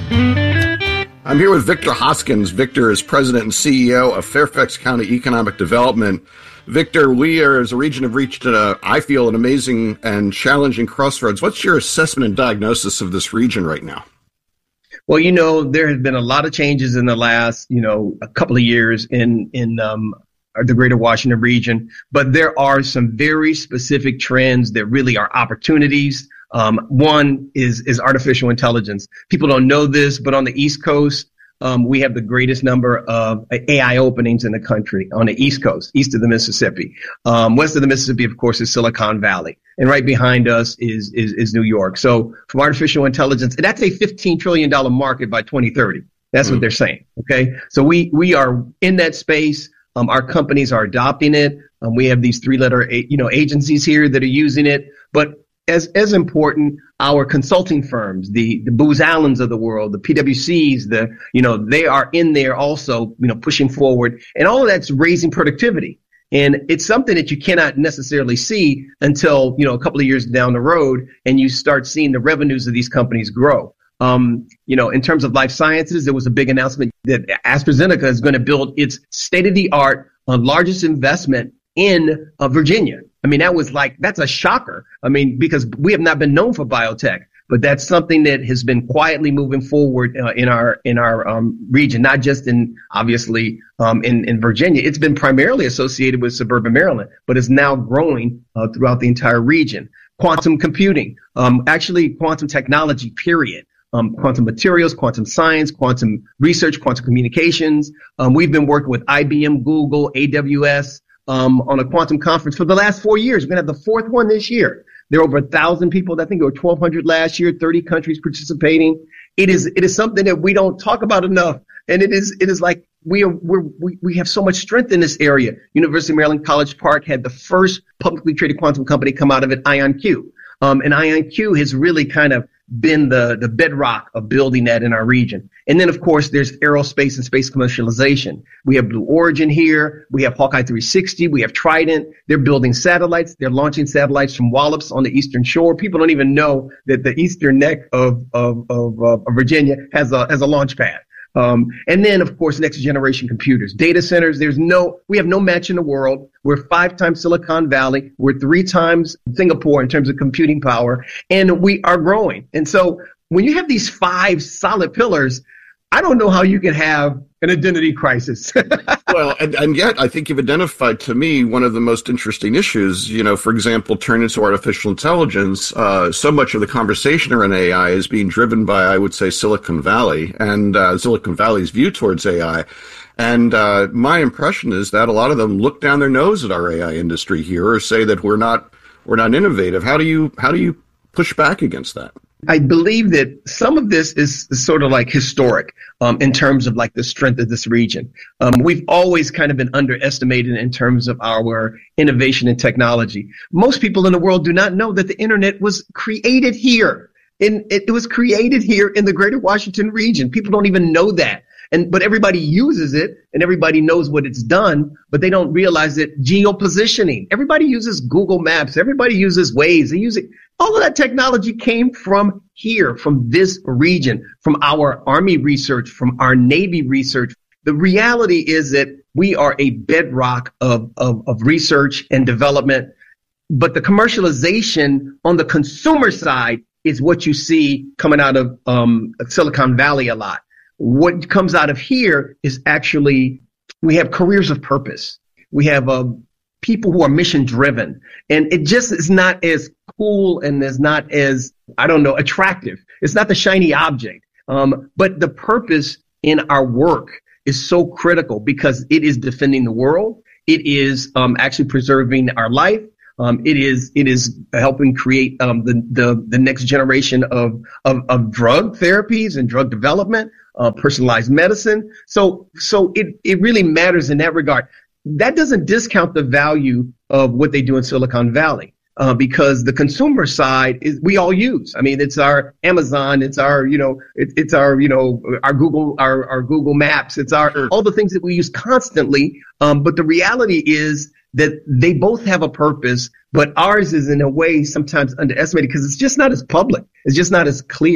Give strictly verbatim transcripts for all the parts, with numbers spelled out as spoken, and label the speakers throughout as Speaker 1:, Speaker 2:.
Speaker 1: I'm here with Victor Hoskins. Victor is president and C E O of Fairfax County Economic Development. Victor, we are, as a region, have reached, a, I feel, an amazing and challenging crossroads. What's your assessment and diagnosis of this region right now?
Speaker 2: Well, you know, there have been a lot of changes in the last, you know, a couple of years in in um, the greater Washington region, but there are some very specific trends that really are opportunities. Um, one is, is artificial intelligence. People don't know this, but on the East Coast, um, we have the greatest number of A I openings in the country on the East Coast, east of the Mississippi. Um, west of the Mississippi, of course, is Silicon Valley. And right behind us is, is, is New York. So from artificial intelligence, and that's a fifteen trillion dollars market by twenty thirty. That's mm. what they're saying. Okay. So we, we are in that space. Um, our companies are adopting it. Um, we have these three letter, you know, agencies here that are using it, but As as important, our consulting firms, the the Booz Allens of the world, the P W Cs, the you know they are in there also, you know, pushing forward, and all of that's raising productivity. And it's something that you cannot necessarily see until you know a couple of years down the road, and you start seeing the revenues of these companies grow. Um, you know, in terms of life sciences, there was a big announcement that AstraZeneca is going to build its state of the art, uh, largest investment in uh, Virginia. I mean, that was like, that's a shocker. I mean, because we have not been known for biotech, but that's something that has been quietly moving forward uh, in our, in our um, region, not just in, obviously, um, in, in Virginia. It's been primarily associated with suburban Maryland, but is now growing uh, throughout the entire region. Quantum computing, um, actually quantum technology, period. Um, quantum materials, quantum science, quantum research, quantum communications. Um, we've been working with I B M, Google, A W S, Um, on a quantum conference for the last four years. We're going to have the fourth one this year. There are over a thousand people. I think there were twelve hundred last year, thirty countries participating. It is, it is something that we don't talk about enough. And it is, it is like we are, we're, we, we have so much strength in this area. University of Maryland College Park had the first publicly traded quantum company come out of it, IonQ. Um, and IonQ has really kind of been the, the bedrock of building that in our region. And then, of course, there's aerospace and space commercialization. We have Blue Origin here. We have Hawkeye three sixty. We have Trident. They're building satellites. They're launching satellites from Wallops on the eastern shore. People don't even know that the eastern neck of, of, of, of Virginia has a, has a launch pad. Um, and then, of course, next generation computers, data centers. There's no, we have no match in the world. We're five times Silicon Valley. We're three times Singapore in terms of computing power, and we are growing. And so when you have these five solid pillars, I don't know how you can have an identity crisis.
Speaker 1: Well, and, and yet I think you've identified to me one of the most interesting issues. You know, for example, turning to artificial intelligence, uh, so much of the conversation around A I is being driven by, I would say, Silicon Valley and uh, Silicon Valley's view towards A I. And uh, my impression is that a lot of them look down their nose at our A I industry here, or say that we're not we're not innovative. How do you how do you push back against that?
Speaker 2: I believe that some of this is sort of like historic um, in terms of like the strength of this region. Um, we've always kind of been underestimated in terms of our innovation and technology. Most people in the world do not know that the internet was created here. In, it was created here in the greater Washington region. People don't even know that. And, but everybody uses it and everybody knows what it's done, but they don't realize that geopositioning. Everybody uses Google Maps. Everybody uses Waze. They use it. All of that technology came from here, from this region, from our Army research, from our Navy research. The reality is that we are a bedrock of, of, of research and development, but the commercialization on the consumer side is what you see coming out of um, Silicon Valley a lot. What comes out of here is actually, we have careers of purpose. We have uh, people who are mission driven, and it just is not as cool and is not as, I don't know, attractive. It's not the shiny object. Um, but the purpose in our work is so critical because it is defending the world. It is um, actually preserving our life. Um, it is it is helping create um, the, the the next generation of, of of drug therapies and drug development, uh, personalized medicine. So so it it really matters in that regard. That doesn't discount the value of what they do in Silicon Valley, uh, because the consumer side is we all use. I mean, it's our Amazon, it's our you know it, it's our you know our Google our our Google Maps, it's our all the things that we use constantly. Um, but the reality is that they both have a purpose, but ours is in a way sometimes underestimated because it's just not as public. It's just not as clear.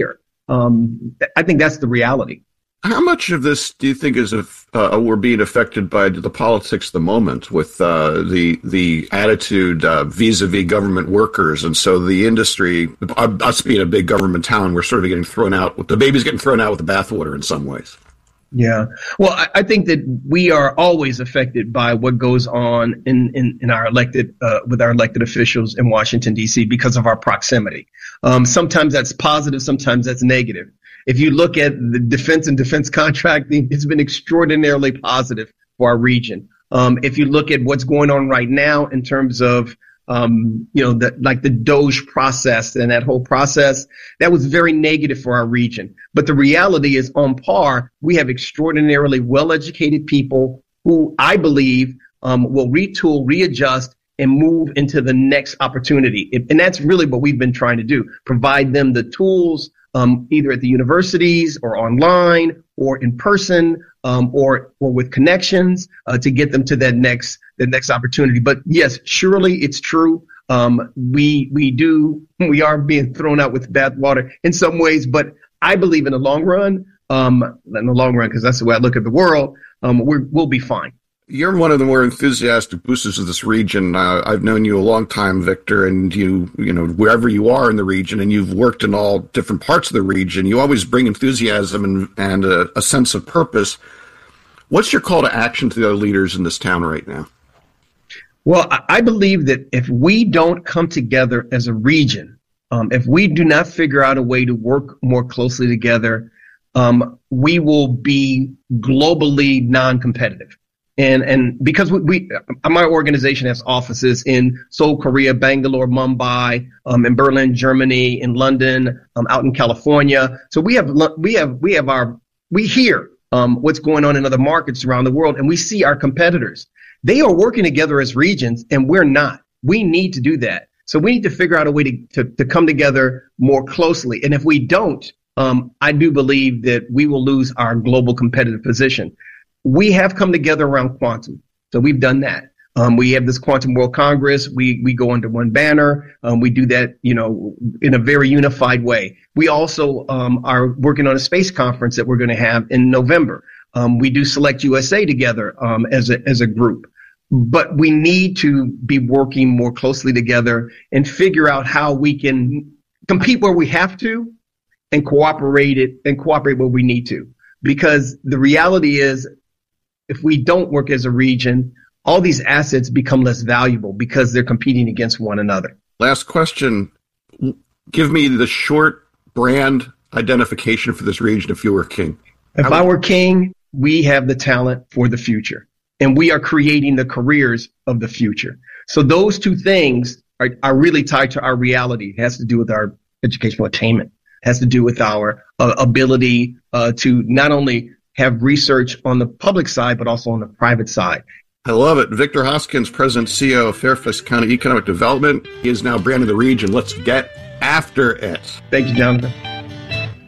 Speaker 2: Um, I think that's the reality.
Speaker 1: How much of this do you think is if uh, we're being affected by the politics of the moment with uh, the the attitude uh, vis-a-vis government workers, and so the industry, us being a big government town, we're sort of getting thrown out with the baby's getting thrown out with the bathwater in some ways.
Speaker 2: Yeah, well, I, I think that we are always affected by what goes on in in, in our elected uh, with our elected officials in Washington D C because of our proximity. Um, sometimes that's positive, sometimes that's negative. If you look at the defense and defense contracting, it's been extraordinarily positive for our region. Um, if you look at what's going on right now in terms of, um, you know, the, like the DOGE process and that whole process, that was very negative for our region. But the reality is on par, we have extraordinarily well-educated people who I believe um, will retool, readjust, and move into the next opportunity. And that's really what we've been trying to do, provide them the tools, Um, either at the universities or online or in person, um, or or with connections uh, to get them to that next the next opportunity. But yes, surely it's true. Um, we we do we are being thrown out with bathwater in some ways, but I believe in the long run, um, in the long run, because that's the way I look at the world. Um, we're, we'll be fine.
Speaker 1: You're one of the more enthusiastic boosters of this region. Uh, I've known you a long time, Victor, and you, you know, wherever you are in the region, and you've worked in all different parts of the region, you always bring enthusiasm and, and a, a sense of purpose. What's your call to action to the other leaders in this town right now?
Speaker 2: Well, I believe that if we don't come together as a region, um, if we do not figure out a way to work more closely together, um, we will be globally non-competitive. And and because we, we my organization has offices in Seoul, Korea, Bangalore, Mumbai, um, in Berlin, Germany, in London, um, out in California. So we have we have we have our we hear um, what's going on in other markets around the world, and we see our competitors. They are working together as regions, and we're not. We need to do that. So we need to figure out a way to to, to come together more closely. And if we don't, um, I do believe that we will lose our global competitive position. We have come together around quantum. So we've done that. Um, we have this Quantum World Congress. We we go under one banner. Um, we do that, you know, in a very unified way. We also um, are working on a space conference that we're going to have in November. Um, we do Select U S A together um, as a as a group. But we need to be working more closely together and figure out how we can compete where we have to and cooperate it and cooperate where we need to. Because the reality is, if we don't work as a region, all these assets become less valuable because they're competing against one another.
Speaker 1: Last question. Give me the short brand identification for this region if you were king.
Speaker 2: If I, would... I were king, we have the talent for the future. And we are creating the careers of the future. So those two things are, are really tied to our reality. It has to do with our educational attainment. It has to do with our uh, ability uh, to not only have research on the public side, but also on the private side.
Speaker 1: I love it. Victor Hoskins, President and C E O of Fairfax County Economic Development. He is now branding the region. Let's get after it.
Speaker 2: Thank you, Jonathan.